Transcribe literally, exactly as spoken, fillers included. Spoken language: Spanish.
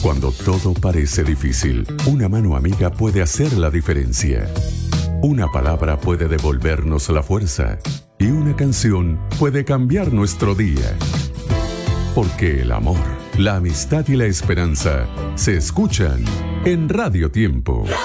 Cuando todo parece difícil, una mano amiga puede hacer la diferencia. Una palabra puede devolvernos la fuerza y una canción puede cambiar nuestro día. Porque el amor, la amistad y la esperanza se escuchan en Radio Tiempo.